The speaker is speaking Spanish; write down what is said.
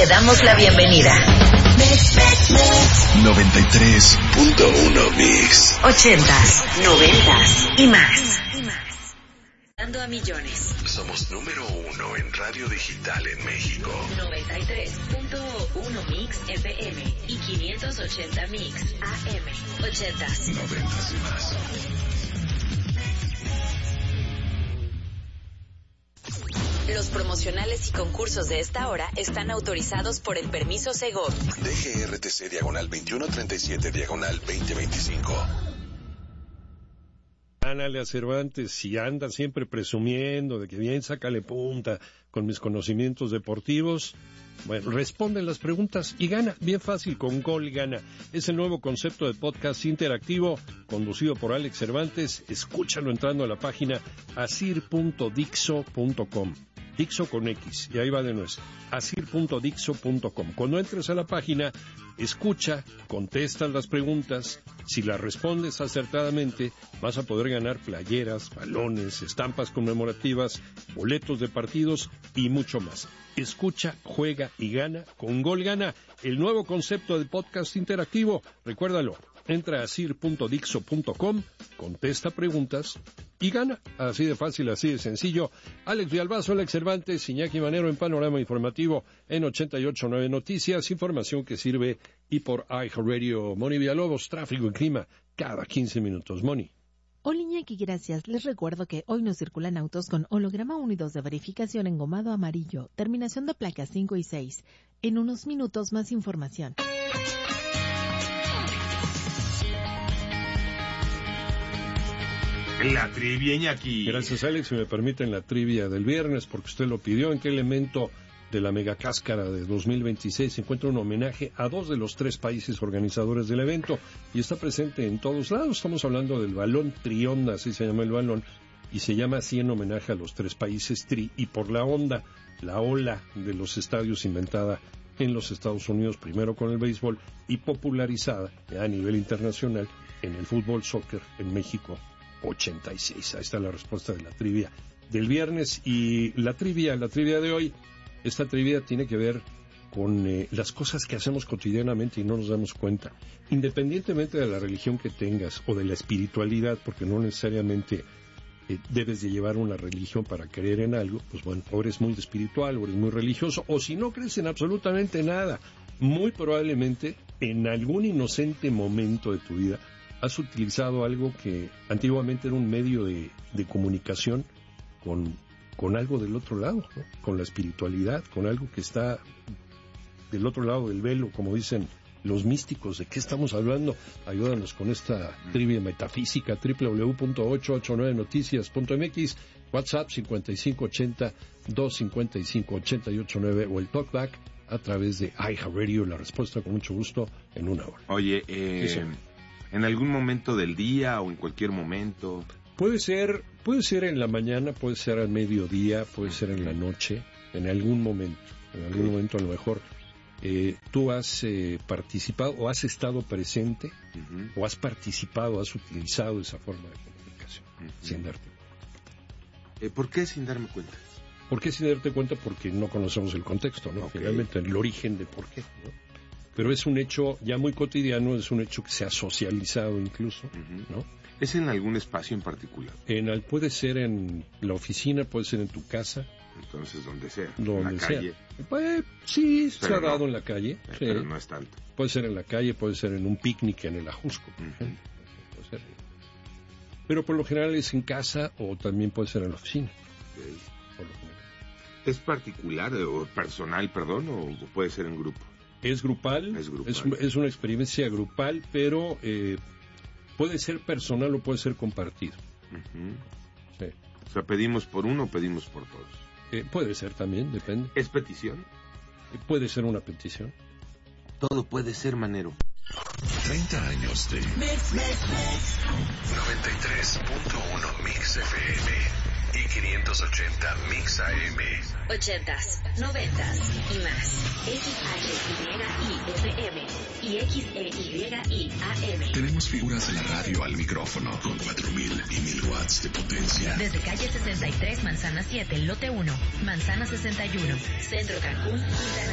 Te damos la bienvenida. 93.1 Mix. 80s, 90s y más. Dando a millones. Somos número 1 en radio digital en México. 93.1 Mix FM y 580 Mix AM. 80s, 90s y más. Los promocionales y concursos de esta hora están autorizados por el permiso Segov. DGRTC /2137/2025. Gánale a Cervantes, si anda siempre presumiendo de que bien, sácale punta con mis conocimientos deportivos. Bueno, responde las preguntas y gana, bien fácil, con Gol Gana. Es el nuevo concepto de podcast interactivo conducido por Alex Cervantes. Escúchalo entrando a la página asir.dixo.com. Dixo con X, y ahí va de nuevo, asir.dixo.com. Cuando entres a la página, escucha, contestas las preguntas. Si las respondes acertadamente, vas a poder ganar playeras, balones, estampas conmemorativas, boletos de partidos y mucho más. Escucha, juega y gana con Gol Gana, el nuevo concepto de podcast interactivo. Recuérdalo, entra a asir.dixo.com, contesta preguntas y gana. Así de fácil, así de sencillo. Alex Villalbazo, Alex Cervantes, Iñaki Manero en Panorama Informativo en 88.9 Noticias, información que sirve, y por iHeartRadio. Moni Villalobos, tráfico y clima cada 15 minutos. Moni. Hola Iñaki, gracias. Les recuerdo que hoy no circulan autos con holograma 1 y 2 de verificación engomado amarillo, terminación de placas 5 y 6. En unos minutos más información. La trivia, Iñaki. Gracias, Alex. Si me permiten la trivia del viernes, porque usted lo pidió. ¿En qué elemento de la megacáscara de 2026 se encuentra un homenaje a 2 de los 3 países organizadores del evento? Y está presente en todos lados. Estamos hablando del balón Trionda, así se llama el balón, y se llama así en homenaje a los 3 países Tri, y por la onda, la ola de los estadios inventada en los Estados Unidos, primero con el béisbol, y popularizada a nivel internacional en el fútbol, soccer en México. 86. Ahí está la respuesta de la trivia del viernes. Y la trivia de hoy, esta trivia tiene que ver con las cosas que hacemos cotidianamente y no nos damos cuenta. Independientemente de la religión que tengas o de la espiritualidad, porque no necesariamente debes de llevar una religión para creer en algo, pues bueno, o eres muy espiritual, o eres muy religioso, o si no crees en absolutamente nada, muy probablemente en algún inocente momento de tu vida has utilizado algo que antiguamente era un medio de comunicación con algo del otro lado, ¿no? Con la espiritualidad, con algo que está del otro lado del velo, como dicen los místicos. ¿De qué estamos hablando? Ayúdanos con esta trivia metafísica. www.889noticias.mx, WhatsApp 5580-255-889 o el Talkback a través de iHeartRadio. La respuesta con mucho gusto en una hora. Oye, Sí. en algún momento del día o en cualquier momento. Puede ser en la mañana, puede ser al mediodía, puede ser en la noche, en algún momento. En algún momento a lo mejor tú has participado o has estado presente, o has participado, has utilizado esa forma de comunicación, sin darte cuenta. ¿Por qué sin darme cuenta? ¿Por qué sin darte cuenta? Porque no conocemos el contexto, ¿no? Okay. Finalmente el origen de por qué, ¿no? Pero es un hecho ya muy cotidiano, es un hecho que se ha socializado incluso, ¿no? ¿Es en algún espacio en particular? Puede ser en la oficina, puede ser en tu casa. Entonces, donde sea. Donde en la sea. calle. Pues, sí, Pero se ha no. dado en la calle. Sí. Pero no es tanto. Puede ser en la calle, puede ser en un picnic en el Ajusco, por ejemplo. Puede ser. Pero por lo general es en casa o también puede ser en la oficina. Por lo general. ¿Es particular o personal, perdón, o puede ser en grupo? Es grupal, es una experiencia grupal, pero puede ser personal o puede ser compartido. Sí. O sea, ¿pedimos por uno o pedimos por todos? Puede ser también, depende. ¿Es petición? Puede ser una petición. Todo puede ser, Manero. 30 años de 93.1 Mix FM y 580 Mix AM. 80s, 90s y más. XHYI-FM y XEYI-AM. Tenemos figuras de la radio al micrófono con 4.000 y 1.000 watts de potencia. Desde calle 63, Manzana 7, lote 1, Manzana 61, Centro Cancún, Quintana